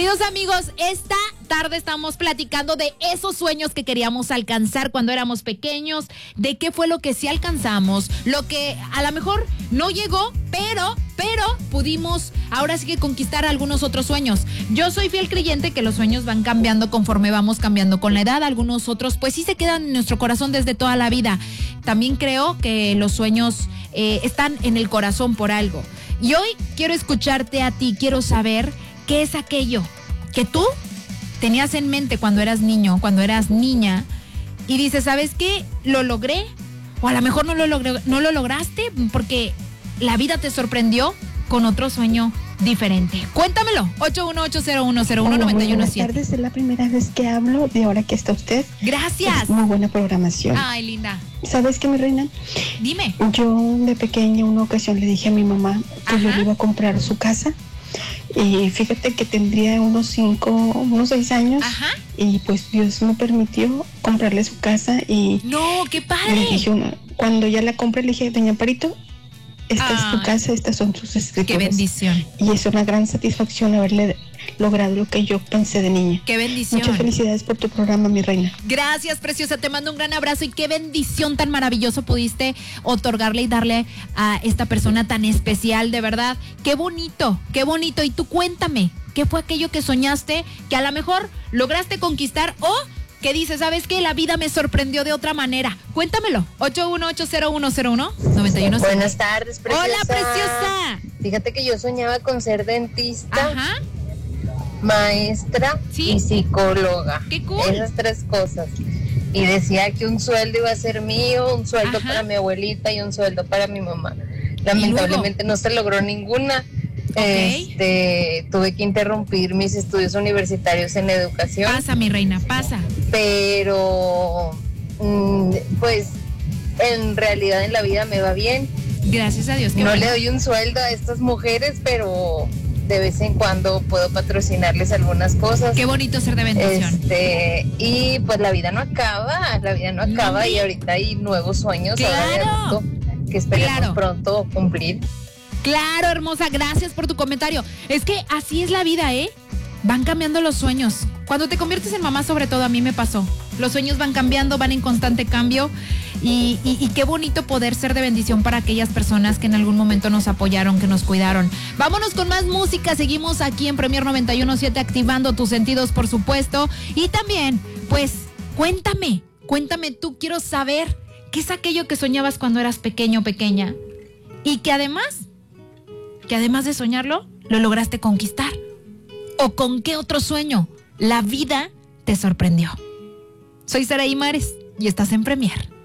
Queridos amigos, esta tarde estamos platicando de esos sueños que queríamos alcanzar cuando éramos pequeños, de qué fue lo que sí alcanzamos, lo que a lo mejor no llegó, pero pudimos ahora sí que conquistar algunos otros sueños. Yo soy fiel creyente que los sueños van cambiando conforme vamos cambiando con la edad, algunos otros pues sí se quedan en nuestro corazón desde toda la vida. También creo que los sueños están en el corazón por algo. Y hoy quiero escucharte a ti, quiero saber qué es aquello que tú tenías en mente cuando eras niño, cuando eras niña, y dices, ¿sabes qué? ¿Lo logré? O a lo mejor no lo lograste porque la vida te sorprendió con otro sueño diferente. Cuéntamelo. 81801019117. Buenas tardes, es la primera vez que hablo de ahora que está usted. Gracias. Es muy buena programación. Ay, linda. ¿Sabes qué, mi reina? Dime. Yo de pequeña una ocasión le dije a mi mamá que yo Ajá. le iba a comprar su casa. Y fíjate que tendría unos 6 años. Ajá. Y pues Dios me permitió comprarle su casa y No, qué le padre. dije cuando ya la compré, le dije, doña Parito, esta es tu casa, estas son tus escrituras. Qué bendición. Y es una gran satisfacción haberle logrado lo que yo pensé de niña. Qué bendición. Muchas felicidades por tu programa, mi reina. Gracias, preciosa. Te mando un gran abrazo y qué bendición tan maravilloso pudiste otorgarle y darle a esta persona tan especial, de verdad. Qué bonito, qué bonito. Y tú cuéntame, ¿qué fue aquello que soñaste que a lo mejor lograste conquistar o que dices, ¿sabes qué? La vida me sorprendió de otra manera. Cuéntamelo. 818010191. Buenas tardes, preciosa. Hola, preciosa. Fíjate que yo soñaba con ser dentista, Ajá. maestra Sí. y psicóloga. Qué cool. Esas tres cosas. Y decía que un sueldo iba a ser mío, un sueldo Ajá. para mi abuelita y un sueldo para mi mamá. Lamentablemente no se logró ninguna. Tuve que interrumpir mis estudios universitarios en educación. Pasa, mi reina, pasa. Pero pues en realidad en la vida me va bien. Gracias a Dios. No bueno. le doy un sueldo a estas mujeres, pero de vez en cuando puedo patrocinarles algunas cosas. Qué bonito ser de bendición. Y pues la vida no acaba y ahorita hay nuevos sueños ahora de Claro. adulto que esperemos Claro. pronto cumplir. Claro, hermosa, gracias por tu comentario. Es que así es la vida, ¿eh? Van cambiando los sueños. Cuando te conviertes en mamá, sobre todo, a mí me pasó. Los sueños van cambiando, van en constante cambio y qué bonito poder ser de bendición para aquellas personas que en algún momento nos apoyaron, que nos cuidaron. Vámonos con más música, seguimos aquí en Premier 91.7 activando tus sentidos, por supuesto. Y también, pues, cuéntame tú, quiero saber qué es aquello que soñabas cuando eras pequeño o pequeña y que además de soñarlo, lo lograste conquistar. ¿O con qué otro sueño la vida te sorprendió? Soy Saraí Mares y estás en Premier.